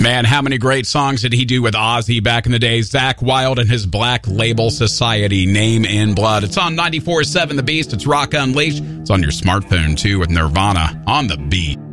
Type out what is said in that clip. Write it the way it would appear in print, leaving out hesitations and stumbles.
Man, how many great songs did he do with Ozzy back in the day? Zakk Wylde and his Black Label Society, Name in Blood. It's on 94.7 The Beast. It's Rock Unleashed. It's on your smartphone, too, with Nirvana on the beat.